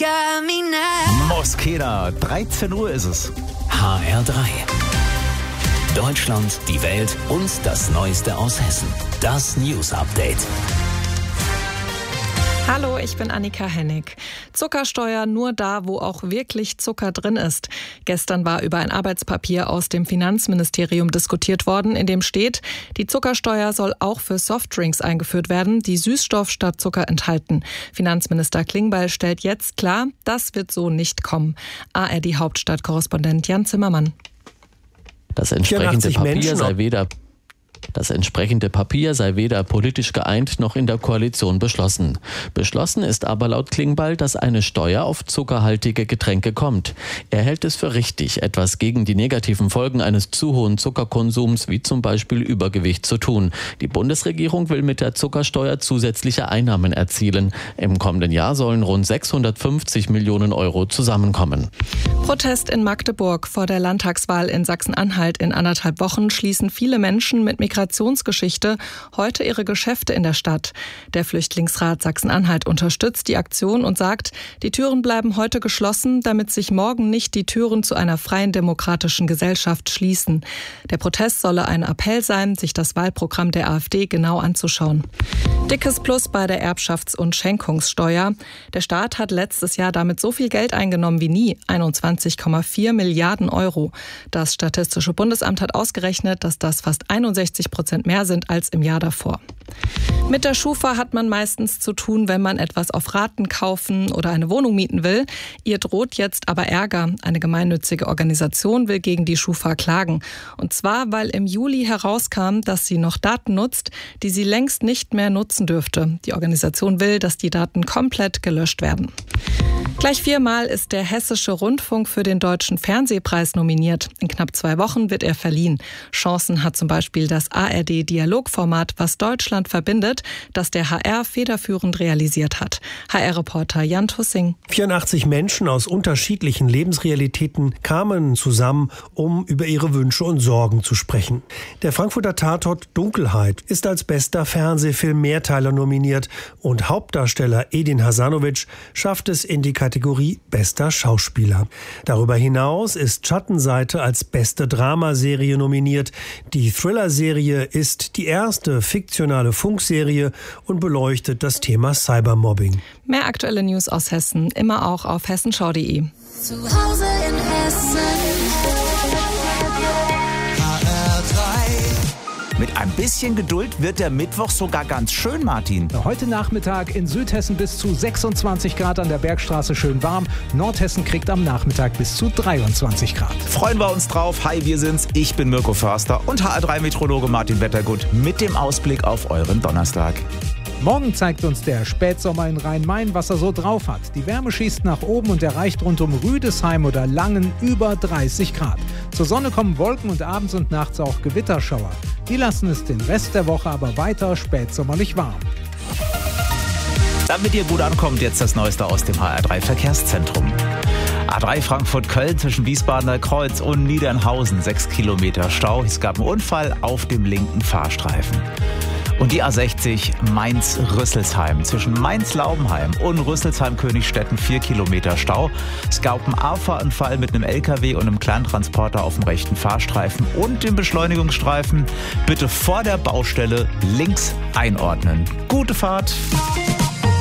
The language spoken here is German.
got me now. Mosqueda, 13 Uhr ist es. HR3. Deutschland, die Welt und das Neueste aus Hessen. Das News Update. Hallo, ich bin Annika Hennig. Zuckersteuer nur da, wo auch wirklich Zucker drin ist. Gestern war über ein Arbeitspapier aus dem Finanzministerium diskutiert worden, in dem steht, die Zuckersteuer soll auch für Softdrinks eingeführt werden, die Süßstoff statt Zucker enthalten. Finanzminister Klingbeil stellt jetzt klar, das wird so nicht kommen. ARD-Hauptstadtkorrespondent Jan Zimmermann. Das entsprechende Papier sei weder politisch geeint noch in der Koalition beschlossen. Beschlossen ist aber laut Klingbeil, dass eine Steuer auf zuckerhaltige Getränke kommt. Er hält es für richtig, etwas gegen die negativen Folgen eines zu hohen Zuckerkonsums, wie zum Beispiel Übergewicht, zu tun. Die Bundesregierung will mit der Zuckersteuer zusätzliche Einnahmen erzielen. Im kommenden Jahr sollen rund 650 Millionen Euro zusammenkommen. Protest in Magdeburg. Vor der Landtagswahl in Sachsen-Anhalt in 1,5 Wochen schließen viele Menschen mit Migrationsgeschichte heute ihre Geschäfte in der Stadt. Der Flüchtlingsrat Sachsen-Anhalt unterstützt die Aktion und sagt, die Türen bleiben heute geschlossen, damit sich morgen nicht die Türen zu einer freien demokratischen Gesellschaft schließen. Der Protest solle ein Appell sein, sich das Wahlprogramm der AfD genau anzuschauen. Dickes Plus bei der Erbschafts- und Schenkungssteuer. Der Staat hat letztes Jahr damit so viel Geld eingenommen wie nie, 21,4 Milliarden Euro. Das Statistische Bundesamt hat ausgerechnet, dass das fast 61% mehr sind als im Jahr davor. Mit der Schufa hat man meistens zu tun, wenn man etwas auf Raten kaufen oder eine Wohnung mieten will. Ihr droht jetzt aber Ärger. Eine gemeinnützige Organisation will gegen die Schufa klagen. Und zwar, weil im Juli herauskam, dass sie noch Daten nutzt, die sie längst nicht mehr nutzen dürfte. Die Organisation will, dass die Daten komplett gelöscht werden. Gleich 4-mal ist der Hessische Rundfunk für den Deutschen Fernsehpreis nominiert. In knapp 2 Wochen wird er verliehen. Chancen hat zum Beispiel das ARD-Dialogformat Was Deutschland verbindet, das der HR federführend realisiert hat. HR-Reporter Jan Tussing. 84 Menschen aus unterschiedlichen Lebensrealitäten kamen zusammen, um über ihre Wünsche und Sorgen zu sprechen. Der Frankfurter Tatort Dunkelheit ist als bester Fernsehfilm Mehrteiler nominiert und Hauptdarsteller Edin Hasanovic schafft es in die Kategorie Bester Schauspieler. Darüber hinaus ist Schattenseite als beste Dramaserie nominiert. Die Thriller-Serie ist die erste fiktionale Funkserie und beleuchtet das Thema Cybermobbing. Mehr aktuelle News aus Hessen, immer auch auf hessenschau.de. Zu Hause in Hessen. Mit ein bisschen Geduld wird der Mittwoch sogar ganz schön, Martin. Heute Nachmittag in Südhessen bis zu 26 Grad an der Bergstraße schön warm. Nordhessen kriegt am Nachmittag bis zu 23 Grad. Freuen wir uns drauf. Hi, wir sind's. Ich bin Mirko Förster und HR3-Meteorologe Martin Wettergut mit dem Ausblick auf euren Donnerstag. Morgen zeigt uns der Spätsommer in Rhein-Main, was er so drauf hat. Die Wärme schießt nach oben und erreicht rund um Rüdesheim oder Langen über 30 Grad. Zur Sonne kommen Wolken und abends und nachts auch Gewitterschauer. Die lassen es den Rest der Woche aber weiter spätsommerlich warm. Damit ihr gut ankommt, jetzt das Neueste aus dem HR3 Verkehrszentrum. A3 Frankfurt-Köln zwischen Wiesbadener Kreuz und Niedernhausen, 6 Kilometer Stau. Es gab einen Unfall auf dem linken Fahrstreifen. Und die A60 Mainz-Rüsselsheim zwischen Mainz-Laubenheim und Rüsselsheim-Königstetten 4 Kilometer Stau. Es gab einen Auffahrunfall mit einem LKW und einem Kleintransporter auf dem rechten Fahrstreifen und dem Beschleunigungsstreifen. Bitte vor der Baustelle links einordnen. Gute Fahrt!